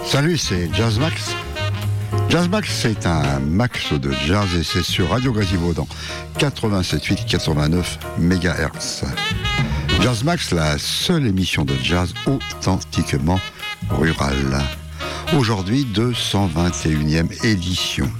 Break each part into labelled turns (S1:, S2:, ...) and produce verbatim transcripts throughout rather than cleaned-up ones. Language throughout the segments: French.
S1: Salut, c'est Jazz Max. Jazz Max, c'est un max de jazz et c'est sur Radio Gazivaudan, quatre-vingt-sept virgule huit quatre-vingt-neuf mégahertz. Jazz Max, la seule émission de jazz authentiquement rurale. Aujourd'hui, deux cent vingt et unième édition.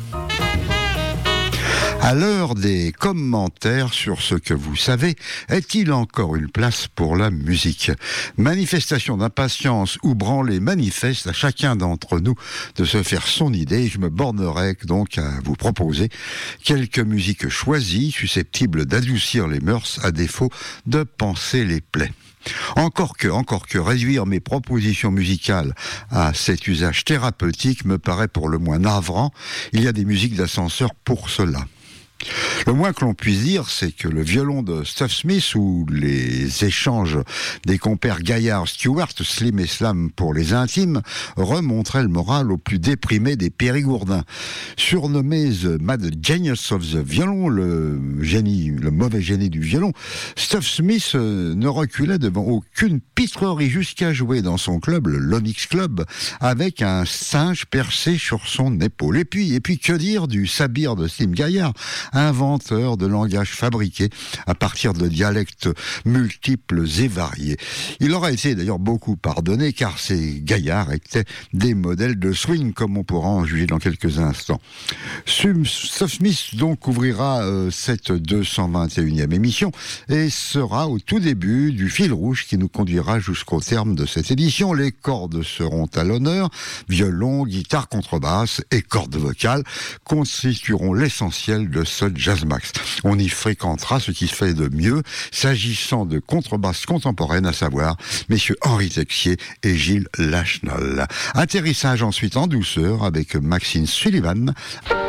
S1: À l'heure des commentaires sur ce que vous savez, est-il encore une place pour la musique ? Manifestation d'impatience ou branlée manifeste à chacun d'entre nous de se faire son idée. Je me bornerai donc à vous proposer quelques musiques choisies, susceptibles d'adoucir les mœurs à défaut de panser les plaies. Encore que, encore que réduire mes propositions musicales à cet usage thérapeutique me paraît pour le moins navrant. Il y a des musiques d'ascenseur pour cela. Le moins que l'on puisse dire, c'est que le violon de Stuff Smith ou les échanges des compères Gaillard-Stewart, Slim et Slam pour les intimes, remontraient le moral au plus déprimé des Périgourdins. Surnommé The Mad Genius of the Violon, le génie, le mauvais génie du violon, Stuff Smith euh, ne reculait devant aucune pitrerie jusqu'à jouer dans son club, le l'Onyx Club, avec un singe percé sur son épaule. Et puis, et puis que dire du sabir de Slim Gaillard, inventeur de langage fabriqué à partir de dialectes multiples et variés. Il aurait été d'ailleurs beaucoup pardonné car ces gaillards étaient des modèles de swing comme on pourra en juger dans quelques instants. Stuff Smith donc ouvrira euh, cette deux cent vingt et unième émission et sera au tout début du fil rouge qui nous conduira jusqu'au terme de cette édition. Les cordes seront à l'honneur, violon, guitare, contrebasse et cordes vocales constitueront l'essentiel de ce Jazz Max. On y fréquentera ce qui se fait de mieux s'agissant de contrebasse contemporaine, à savoir messieurs Henri Texier et Gilles Lachenal. Atterrissage ensuite en douceur avec Maxine Sullivan.